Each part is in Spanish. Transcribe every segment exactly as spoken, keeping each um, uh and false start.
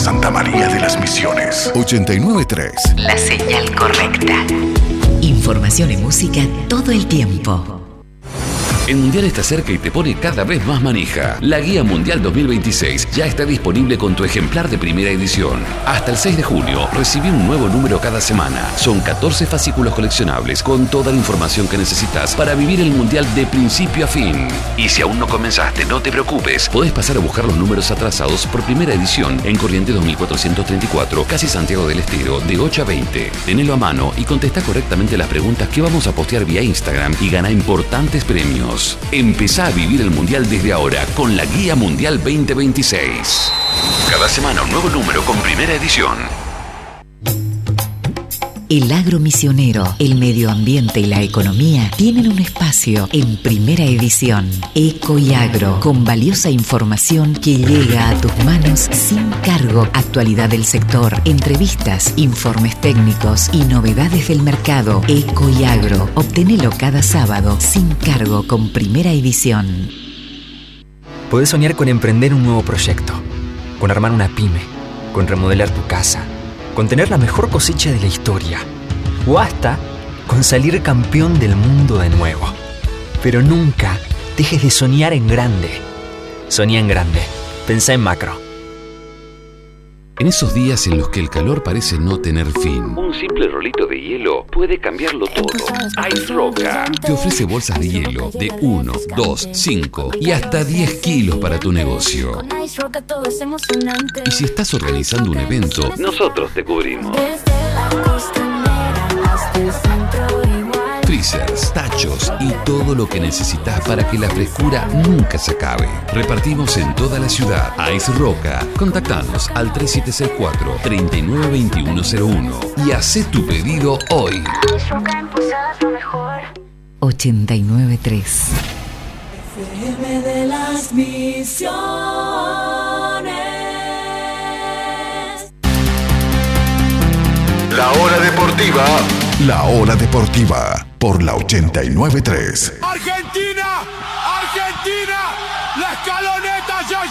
Santa María de las Misiones. ochenta y nueve punto tres. La señal correcta. Información y música todo el tiempo. El Mundial está cerca y te pone cada vez más manija. La Guía Mundial dos mil veintiséis ya está disponible con tu ejemplar de primera edición. Hasta el seis de junio, recibí un nuevo número cada semana. Son catorce fascículos coleccionables con toda la información que necesitas para vivir el Mundial de principio a fin. Y si aún no comenzaste, no te preocupes. Podés pasar a buscar los números atrasados por primera edición en Corrientes dos mil cuatrocientos treinta y cuatro, casi Santiago del Estero, de ocho a veinte. Tenelo a mano y contesta correctamente las preguntas que vamos a postear vía Instagram y gana importantes premios. Empezá a vivir el Mundial desde ahora con la Guía Mundial veinte veintiséis. Cada semana un nuevo número con primera edición. El agro misionero, el medio ambiente y la economía tienen un espacio en primera edición. Eco y Agro, con valiosa información que llega a tus manos sin cargo. Actualidad del sector, entrevistas, informes técnicos y novedades del mercado. Eco y Agro, obtenelo cada sábado sin cargo con primera edición. Podés soñar con emprender un nuevo proyecto, con armar una pyme, con remodelar tu casa, con tener la mejor cosecha de la historia, o hasta con salir campeón del mundo de nuevo. Pero nunca dejes de soñar en grande. Soñá en grande. Pensá en macro. En esos días en los que el calor parece no tener fin, un simple rolito de hielo puede cambiarlo todo. Ice Roca te ofrece bolsas de hielo de uno, dos, cinco y hasta diez kilos para tu negocio. Y si estás organizando un evento, nosotros te cubrimos. Freezers, tachos y todo lo que necesitas para que la frescura nunca se acabe. Repartimos en toda la ciudad. Ice Roca. Contactanos al tres siete seis cuatro, tres nueve dos uno cero uno y haz tu pedido hoy. ochenta y nueve punto tres. F M de las Misiones. La hora deportiva. La hora deportiva por la ochenta y nueve punto tres. Argentina, Argentina, la escaloneta ya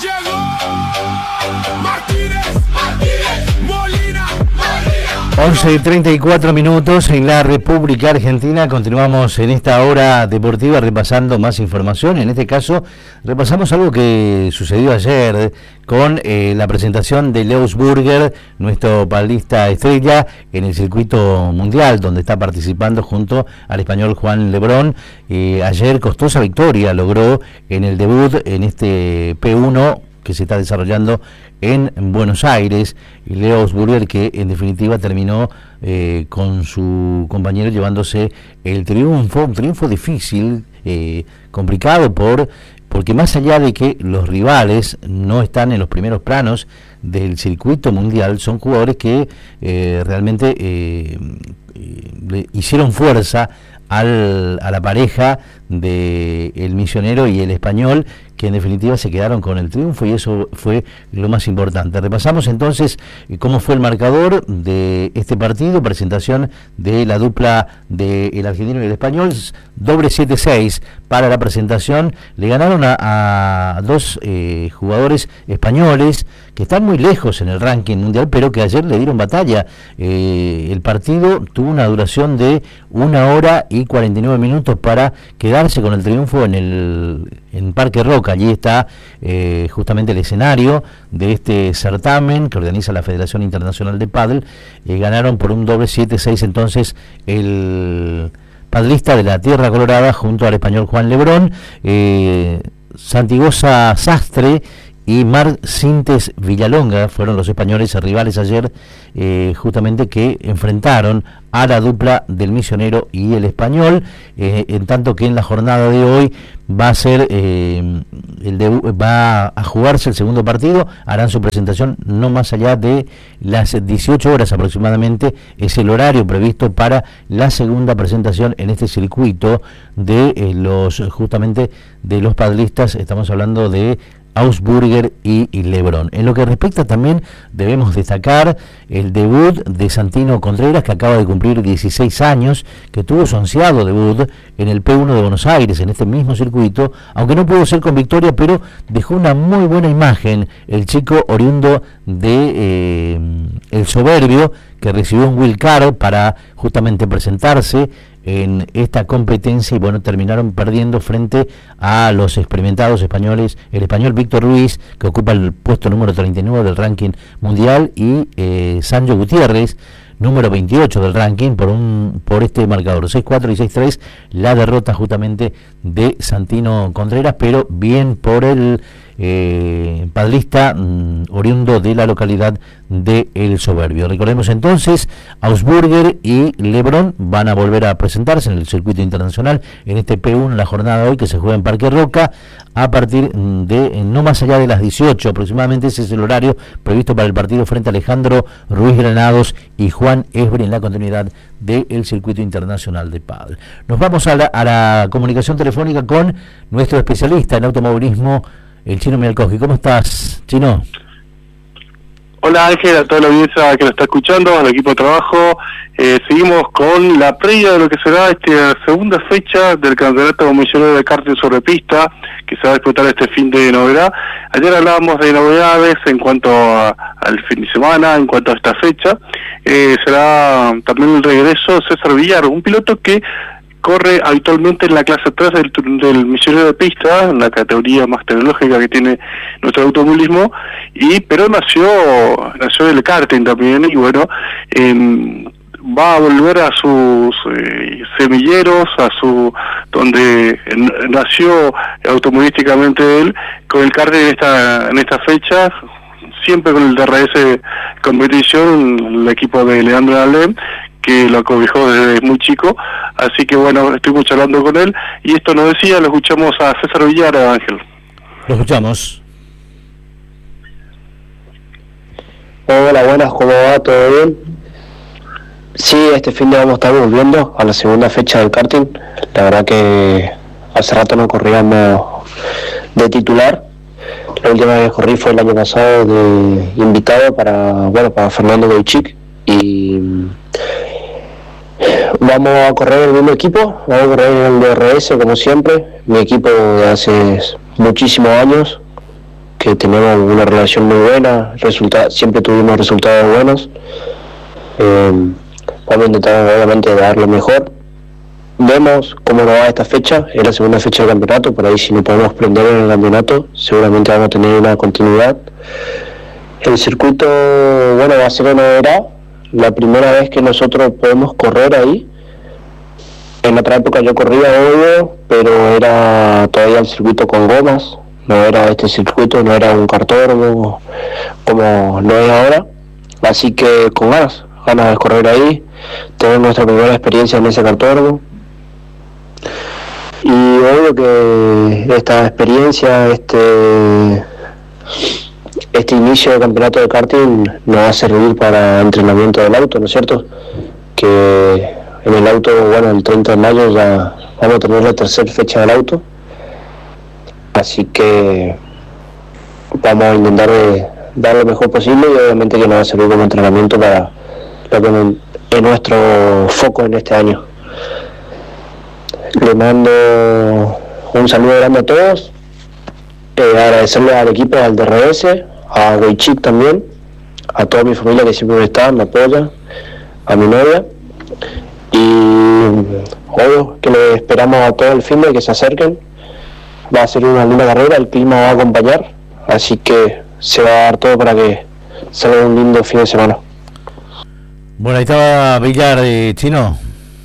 llegó. Martínez, Martínez, Molina, Molina. once y treinta y cuatro minutos en la República Argentina. Continuamos en esta hora deportiva repasando más información. En este caso, repasamos algo que sucedió ayer con eh, la presentación de Leo Burger, nuestro padlista estrella, en el circuito mundial, donde está participando junto al español Juan Lebrón. Eh, ayer costosa victoria logró en el debut en este P uno que se está desarrollando en Buenos Aires, y Leo Burger, que en definitiva terminó eh, con su compañero llevándose el triunfo, un triunfo difícil, eh, complicado por porque más allá de que los rivales no están en los primeros planos del circuito mundial, son jugadores que eh, realmente eh, eh, le hicieron fuerza al, a la pareja de el misionero y el español, que en definitiva se quedaron con el triunfo, y eso fue lo más importante. Repasamos entonces cómo fue el marcador de este partido, presentación de la dupla del argentino y el español, doble siete seis para la presentación. Le ganaron a, a dos eh, jugadores españoles que están muy lejos en el ranking mundial, pero que ayer le dieron batalla. Eh, el partido tuvo una duración de una hora y cuarenta y nueve minutos para quedarse con el triunfo en el en Parque Roca. Allí está eh, justamente el escenario de este certamen que organiza la Federación Internacional de Pádel. Eh, ganaron por un doble siete seis entonces el padlista de la Tierra Colorada junto al español Juan Lebrón. eh, Santigosa Sastre y Mar Sintes Villalonga fueron los españoles rivales ayer, eh, justamente que enfrentaron a la dupla del misionero y el español, eh, en tanto que en la jornada de hoy va a ser eh, el de, va a jugarse el segundo partido. Harán su presentación no más allá de las dieciocho horas aproximadamente, es el horario previsto para la segunda presentación en este circuito de eh, los justamente de los padlistas. Estamos hablando de Augsburger y, y Lebrón. En lo que respecta también debemos destacar el debut de Santino Contreras, que acaba de cumplir dieciséis años, que tuvo su ansiado debut en el P uno de Buenos Aires, en este mismo circuito, aunque no pudo ser con victoria, pero dejó una muy buena imagen el chico oriundo de eh, El Soberbio, que recibió un wild card para justamente presentarse en esta competencia y bueno, terminaron perdiendo frente a los experimentados españoles, el español Víctor Ruiz, que ocupa el puesto número treinta y nueve del ranking mundial, y eh, Sancho Gutiérrez, número veintiocho del ranking, por un por este marcador, seis cuatro y seis tres, la derrota justamente de Santino Contreras, pero bien por el eh, padrista mmm, oriundo de la localidad de El Soberbio. Recordemos entonces, Augsburger y Lebrón van a volver a presentarse en el circuito internacional en este P uno, en la jornada de hoy, que se juega en Parque Roca a partir de no más allá de las dieciocho aproximadamente. Ese es el horario previsto para el partido frente a Alejandro Ruiz Granados y Juan Esbri en la continuidad del circuito internacional de pádel. Nos vamos a la, a la comunicación telefónica con nuestro especialista en automovilismo, el Chino Mialkowski. ¿Cómo estás, Chino? Hola Ángel, a toda la audiencia que lo está escuchando, al equipo de trabajo. Eh, seguimos con la previa de lo que será esta segunda fecha del Campeonato Misionero de Karting sobre pista, que se va a disputar este fin de novedad. Ayer hablábamos de novedades en cuanto a, al fin de semana, en cuanto a esta fecha. Eh, será también el regreso de César Villar, un piloto que corre habitualmente en la clase tres del, del misionero de pista, en la categoría más tecnológica que tiene nuestro automovilismo, y pero nació nació del karting también, y bueno, eh, va a volver a sus eh, semilleros, a su donde eh, nació automovilísticamente él, con el karting en esta en esta fecha, siempre con el D R S competición, el equipo de Leandro Alem, que lo acobijó desde muy chico. Así que bueno, estuvimos charlando con él y esto nos decía. Lo escuchamos a César Villar, Ángel. Lo escuchamos. Hola, buenas, ¿cómo va? ¿Todo bien? Sí, este fin de vamos a estar volviendo a la segunda fecha del karting. La verdad que hace rato no corríamos de titular. La última vez que corrí fue el año pasado de invitado para, bueno, para Fernando Beichik, y vamos a correr el mismo equipo, vamos a correr en el D R S como siempre, mi equipo de hace muchísimos años, que tenemos una relación muy buena, resulta, siempre tuvimos resultados buenos. Eh, vamos a intentar obviamente dar lo mejor. Vemos cómo nos va esta fecha, es la segunda fecha del campeonato, por ahí si no podemos prender en el campeonato, seguramente vamos a tener una continuidad. El circuito, bueno, va a ser una novedad, la primera vez que nosotros podemos correr ahí. En otra época yo corría, obvio, pero era todavía el circuito con gomas, no era este circuito, no era un cartódromo como lo es ahora, así que con ganas, ganas de correr ahí, tener nuestra primera experiencia en ese cartódromo. Y obvio que esta experiencia, este este inicio del campeonato de karting nos va a servir para entrenamiento del auto, ¿no es cierto? Que en el auto, bueno, el treinta de mayo ya vamos a tener la tercera fecha del auto, así que vamos a intentar de dar lo mejor posible, y obviamente que nos va a servir como entrenamiento para lo que es nuestro foco en este año. Le mando un saludo grande a todos, eh, agradecerle al equipo, al D R S, a Beichik también, a toda mi familia que siempre me está, me apoya, a mi novia, y obvio que le esperamos a todo el fin de que se acerquen. Va a ser una linda carrera, el clima va a acompañar, así que se va a dar todo para que salga un lindo fin de semana. Bueno, ahí estaba Villar, eh, Chino.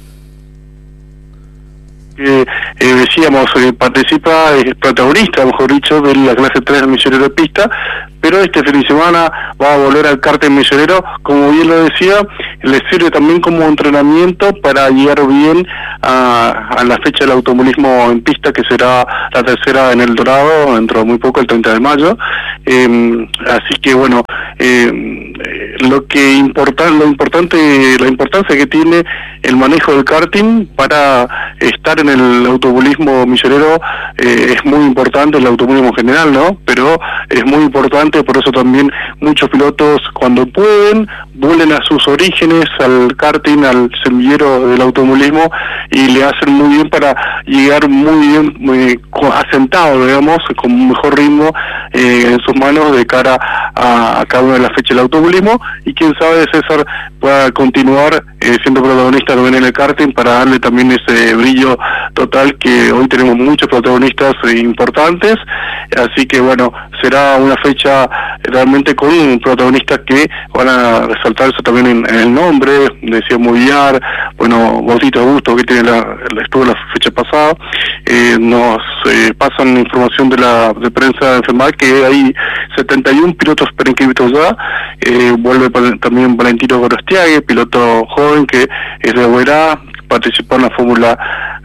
Eh, eh, decíamos, eh, participa, es protagonista, mejor dicho, de la clase tres del misionero de pista, pero este fin de semana va a volver al karting misionero, como bien lo decía, le sirve también como entrenamiento para llegar bien a, a la fecha del automovilismo en pista, que será la tercera en El Dorado, dentro de muy poco, el treinta de mayo, eh, así que bueno, eh, lo que importa, lo importante, la importancia que tiene el manejo del karting para estar en el automovilismo millonero eh, es muy importante, el automovilismo en general, ¿no? Pero es muy importante, por eso también muchos pilotos cuando pueden vuelven a sus orígenes, al karting, al semillero del automovilismo, y le hacen muy bien para llegar muy bien, muy asentado, digamos, con un mejor ritmo eh, en sus manos de cara a, a cada una de las fechas del automovilismo, y quién sabe, César pueda continuar eh, siendo protagonista también en el karting para darle también ese brillo total, que hoy tenemos muchos protagonistas eh, importantes, así que bueno, será una fecha realmente con protagonistas que van a resaltarse también en, en el nombre, decía Movillar, bueno, Bautista Augusto, que tiene la, estuvo la fecha pasada, eh, nos eh, pasan información de la de prensa de FEMAC que hay setenta y uno pilotos preinscritos ya, eh, vuelve también Valentino Gorostiague, piloto joven que es de Oberá, participó en la fórmula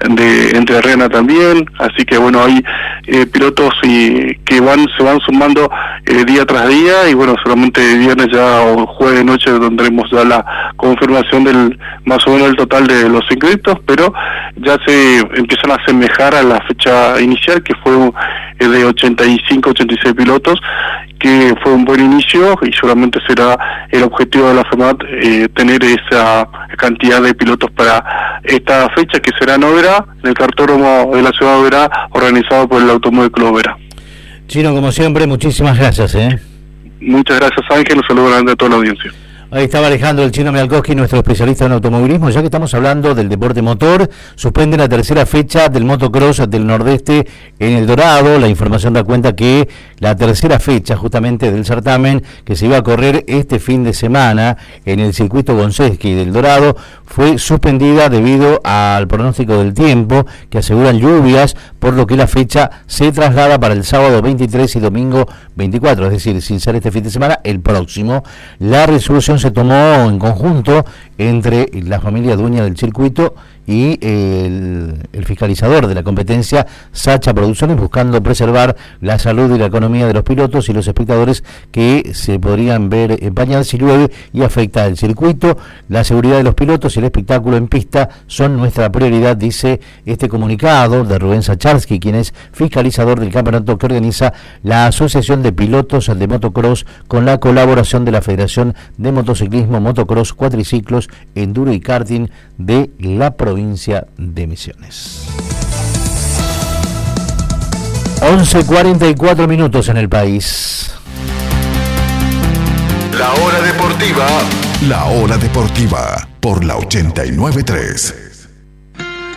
de Entrerriana también, así que bueno, hay eh, pilotos y que van se van sumando eh, día tras día, y bueno, solamente viernes ya o jueves de noche tendremos ya la confirmación del más o menos el total de los inscritos, pero ya se empiezan a asemejar a la fecha inicial, que fue eh, de ochenta y cinco, ochenta y seis pilotos, que fue un buen inicio, y seguramente será el objetivo de la FEMAT eh, tener esa cantidad de pilotos para esta fecha, que será en Oberá, en el cartódromo de la ciudad de Oberá, organizado por el Automóvil Club Oberá. Chino, como siempre, muchísimas gracias. ¿eh? Muchas gracias, Ángel, un saludo grande a toda la audiencia. Ahí estaba Alejandro el Chino Mialkowski, nuestro especialista en automovilismo. Ya que estamos hablando del deporte motor, suspende la tercera fecha del motocross del Nordeste en El Dorado. La información da cuenta que la tercera fecha justamente del certamen, que se iba a correr este fin de semana en el circuito Gonseski del Dorado, fue suspendida debido al pronóstico del tiempo, que aseguran lluvias, por lo que la fecha se traslada para el sábado veintitrés y domingo veinticuatro, es decir, sin ser este fin de semana, el próximo. La resolución se tomó en conjunto entre la familia dueña del circuito y el, el fiscalizador de la competencia, Sacha Producciones, buscando preservar la salud y la economía de los pilotos y los espectadores, que se podrían ver empañados si llueve y afecta el circuito. La seguridad de los pilotos y el espectáculo en pista son nuestra prioridad, dice este comunicado de Rubén Sacharsky, quien es fiscalizador del campeonato que organiza la Asociación de Pilotos de Motocross, con la colaboración de la Federación de Motociclismo, Motocross, Cuatriciclos, Enduro y Karting de la provincia de Misiones. once cuarenta y cuatro minutos en el país. La hora deportiva. La hora deportiva por la ochenta y nueve punto tres.